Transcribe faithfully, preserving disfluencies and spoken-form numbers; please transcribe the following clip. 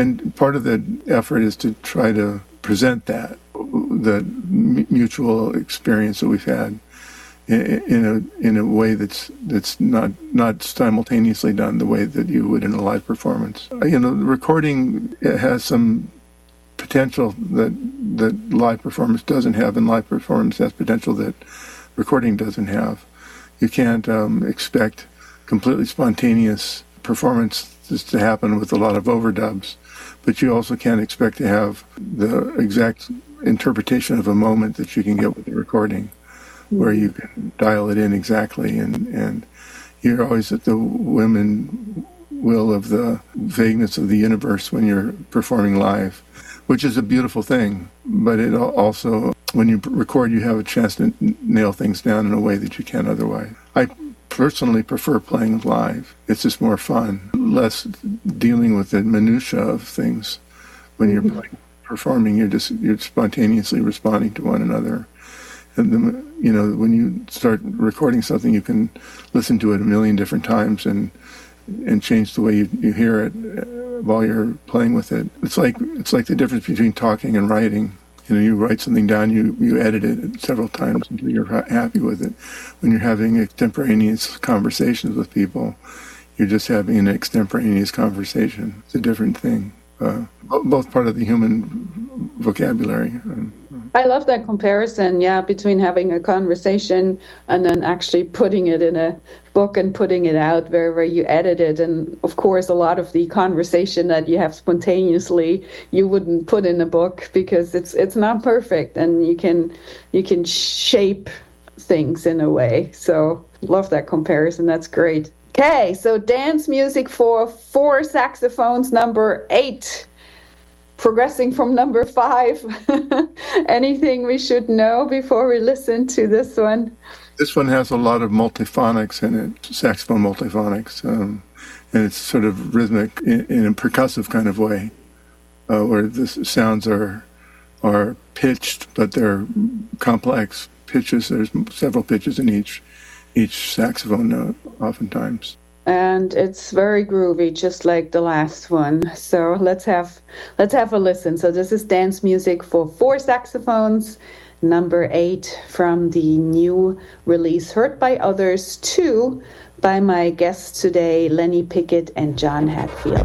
And part of the effort is to try to present that, the mutual experience that we've had, in a in a way that's that's not not simultaneously done the way that you would in a live performance. You know, recording has some potential that that live performance doesn't have, and live performance has potential that recording doesn't have. You can't um, expect completely spontaneous performances to happen with a lot of overdubs, but you also can't expect to have the exact interpretation of a moment that you can get with the recording, where you can dial it in exactly, and, and you're always at the whim and will of the vagueness of the universe when you're performing live, which is a beautiful thing. But it also, when you record, you have a chance to nail things down in a way that you can't otherwise. I personally prefer playing live. It's just more fun, less dealing with the minutia of things. When you're playing, performing, you're just you're spontaneously responding to one another. And then, you know, when you start recording something, you can listen to it a million different times and and change the way you, you hear it while you're playing with it. It's like it's like the difference between talking and writing. You know, you write something down, you, you edit it several times until you're happy with it. When you're having extemporaneous conversations with people, you're just having an extemporaneous conversation. It's a different thing. Uh, both part of the human vocabulary. I love that comparison, yeah, between having a conversation and then actually putting it in a book and putting it out where, where you edit it. And of course, a lot of the conversation that you have spontaneously, you wouldn't put in a book because it's it's not perfect, and you can you can shape things in a way. So love that comparison. That's great. Okay, so dance music for four saxophones, number eight. Progressing from number five. Anything we should know before we listen to this one? This one has a lot of multiphonics in it, saxophone multiphonics, um, and it's sort of rhythmic in, in a percussive kind of way, uh, where the sounds are are pitched, but they're complex pitches. There's several pitches in each each saxophone note, oftentimes. And it's very groovy, just like the last one. So let's have let's have a listen. So this is dance music for four saxophones, number eight from the new release Heard by Others two by my guests today, Lenny Pickett and John Hatfield.